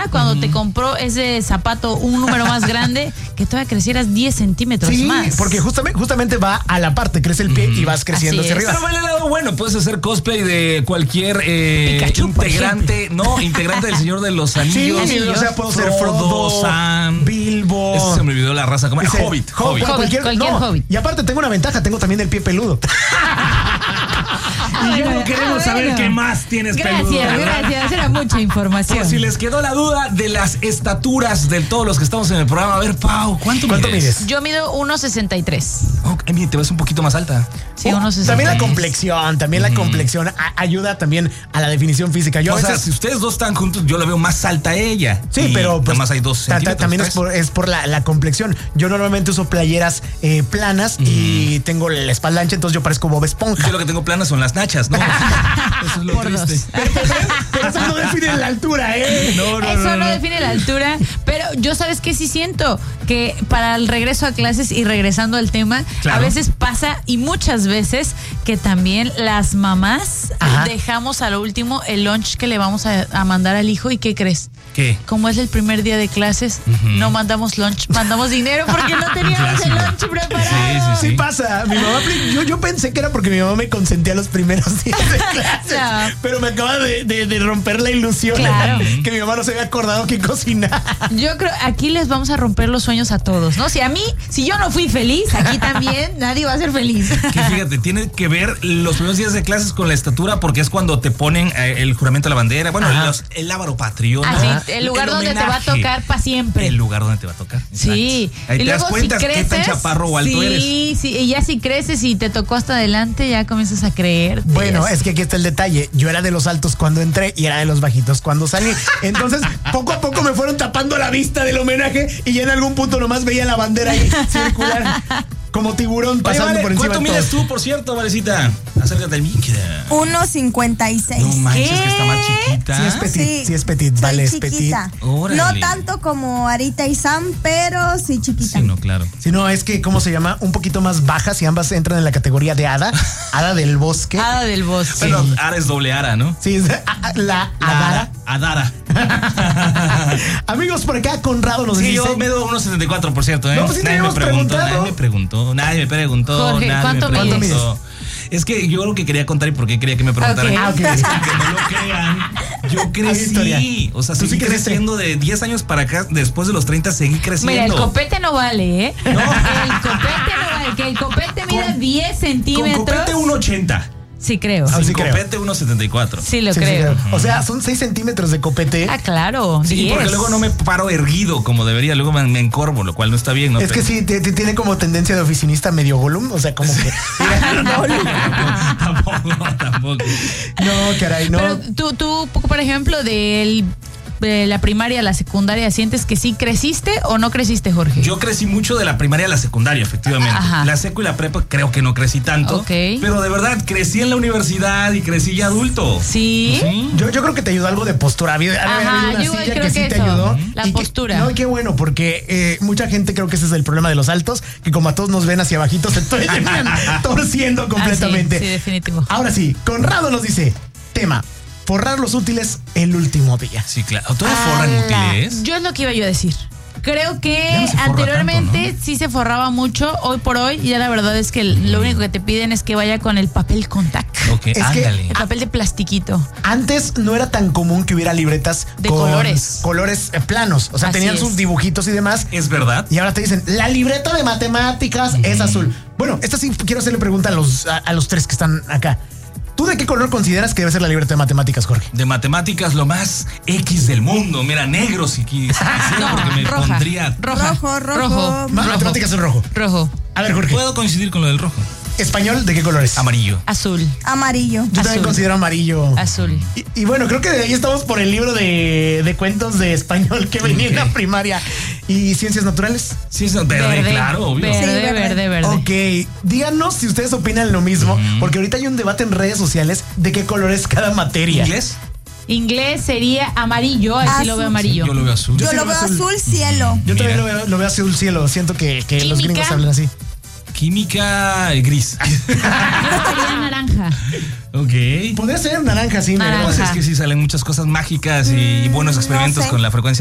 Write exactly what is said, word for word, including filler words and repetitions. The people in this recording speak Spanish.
cuando uh-huh. te compró ese zapato un número más grande, que todavía crecieras diez centímetros sí, más. Sí, porque justamente, justamente va a la parte, crece el pie uh-huh. y vas creciendo hacia arriba. Pero vale el lado bueno, puedes hacer cosplay de cualquier eh, Pikachu, integrante, no, integrante del Señor de los Anillos. Sí, o sea, puedo ser Frodo, Sam, Bilbo. Ese se me olvidó la raza, como Ese, Hobbit. Hobbit, Hobbit, cualquier, cualquier no, Hobbit. Y aparte tengo una ventaja, tengo también el pie peludo. Y ya no queremos ah, saber bueno. qué más tienes Gracias, peludo. gracias, gracias. Era mucha información. Por si les quedó la duda de las estaturas de todos los que estamos en el programa. A ver, Pau, ¿cuánto, ¿Cuánto mides? mides? Yo mido uno sesenta y tres. Oh, mira, te ves un poquito más alta. Sí, oh, uno sesenta y tres. También la complexión, también mm. la complexión a, ayuda también a la definición física. Yo o a veces, sea, si ustedes dos están juntos, yo la veo más alta a ella. Sí, y pero pues, nada más hay dos centímetros. También es por, es por la, la complexión. Yo normalmente uso playeras eh, planas mm. y tengo la espalda ancha, entonces yo parezco Bob Esponja. Yo lo que tengo planas son las nachas, ¿no? Eso es lo por triste. Pero, pero, pero eso no define la altura, ¿eh? No, no, Eso no, no, no define la altura, pero yo sabes que sí siento que para el regreso a clases y regresando al tema, claro. a veces pasa y muchas veces que también las mamás Ajá. dejamos a lo último el lunch que le vamos a, a mandar al hijo. ¿Y qué crees? ¿Qué? Como es el primer día de clases, uh-huh. no mandamos lunch, mandamos dinero porque no teníamos el lunch preparado. Sí, sí, sí. sí pasa. Mi mamá, yo, yo pensé que era porque mi mamá me consentía los primeros días de clases, no. pero me acaba de, de, de romper la ilusión claro. que mi mamá no se había acordado que cocinar. Yo creo aquí les vamos a romper los sueños a todos, ¿no? Si a mí, si yo no fui feliz, aquí también nadie va a ser feliz. Que fíjate, tiene que ver los primeros días de clases con la estatura porque es cuando te ponen eh, el juramento a la bandera, bueno, los, el lábaro patriota. Así, el lugar el donde te va a tocar para siempre. El lugar donde te va a tocar. Sí. Exacto. Ahí y te das cuenta si qué tan chaparro o alto sí, eres. Sí, sí, y ya si creces y te tocó hasta adelante, ya comienzas a creer. Bueno, es que aquí está el detalle. Yo era de los altos cuando entré y era de los bajitos cuando salí. Entonces, poco a poco me fueron tapando la vista del homenaje y ya en algún punto nomás veía la bandera ahí circular. Como tiburón pasando Oye, vale, por encima. ¿Cuánto mides tú, por cierto, Valecita? Acércate al micro. uno cincuenta y seis. No manches, ¿Qué? que está más chiquita. Sí es petit, sí, sí es petit, soy vale, es chiquita. petit. Órale. No tanto como Arita y Sam, pero sí chiquita. Sí, no, claro. Si no, es que, ¿cómo se llama? Un poquito más bajas y ambas entran en la categoría de hada. Hada del bosque. Hada del bosque. Pero sí. Ara es doble Ara, ¿no? Sí, es la Adara. Adara. Amigos, por acá Conrado nos sí, dice. Sí, yo mido uno setenta y cuatro, por cierto, ¿eh? No, pues sí, nadie me preguntó, preguntado. nadie me preguntó, nadie me preguntó. Jorge, nadie ¿cuánto me preguntó. mides? Es que yo lo que quería contar y por qué quería que me preguntaran. Okay. Ah, okay. Es que aunque no lo crean, yo crecí. O sea, seguí sí creciendo de diez años para acá, después de los treinta seguí creciendo. Mira, el copete no vale, ¿eh? No. El copete no vale, que el copete mida diez centímetros. Con copete uno ochenta. Sí, creo. Ah, Sin sí creo. copete uno setenta y cuatro. Sí, lo Sí, creo. sí, creo. O sea, son seis centímetros de copete. Ah, claro. Sí, diez. porque luego no me paro erguido como debería, luego me, me encorvo, lo cual no está bien, ¿no? Es Pero... que sí, te, te tiene como tendencia de oficinista medio Gollum, o sea, como que... tampoco, tampoco. No, caray, no. Pero tú, tú, por ejemplo, del... de la primaria a la secundaria, ¿sientes que sí creciste o no creciste, Jorge? Yo crecí mucho de la primaria a la secundaria, efectivamente. Ajá. La secu y la prepa creo que no crecí tanto. Ok. Pero de verdad, crecí en la universidad y crecí ya adulto. ¿Sí? ¿Sí? Yo, yo creo que te ayudó algo de postura. Había, Ajá, había una yo silla creo que sí que te eso, ayudó. la Y que- postura. no, y qué bueno, porque eh, mucha gente creo que ese es el problema de los altos, que como a todos nos ven hacia abajito, se terminan torciendo completamente. Ah, sí, sí, definitivo. Ahora sí, Conrado nos dice, tema, forrar los útiles el último día. Sí, claro. ¿Todos forran útiles? Yo es lo que iba yo a decir. Creo que Ya no se forra anteriormente tanto, ¿no? sí se forraba mucho. Hoy por hoy ya la verdad es que lo único que te piden es que vaya con el papel contact. Ok, Es que- ándale. El papel de plastiquito. Antes no era tan común que hubiera libretas De con colores. colores eh, planos. O sea, Así tenían es. sus dibujitos y demás. ¿Es verdad? Y ahora te dicen, la libreta de matemáticas es azul. Bueno, esta sí quiero hacerle pregunta a los, a, a los tres que están acá. ¿Tú de qué color consideras que debe ser la libreta de matemáticas, Jorge? De matemáticas, lo más X del mundo. Mira, negro si quisiera, No, porque me roja, pondría... roja, Rojo, rojo. rojo, Ma- Matemáticas en rojo. rojo, A ver, Jorge. Puedo coincidir con lo del rojo. Español, ¿de qué colores? Amarillo. azul, Amarillo. Yo también azul. considero amarillo. azul. Y, y bueno, creo que de ahí estamos por el libro de, de cuentos de español que venía en la Ok. primaria. ¿Y ciencias naturales? Sí, es verde, claro, obvio. Verde, Sí, verde. verde, verde. Ok, díganos si ustedes opinan lo mismo, Ujú. porque ahorita hay un debate en redes sociales de qué color es cada materia. ¿Inglés? Inglés sería amarillo, así Azul. lo veo amarillo. Yo lo veo azul. Yo, sí lo lo veo veo azul. azul cielo. Yo también Mira. lo veo, lo veo azul cielo. Siento que, que los Química. gringos hablan así. química gris. Yo sería naranja. Ok. Podría ser naranja, sí, Naranja. negro. Pues es que sí salen muchas cosas mágicas y buenos experimentos no sé. con la frecuencia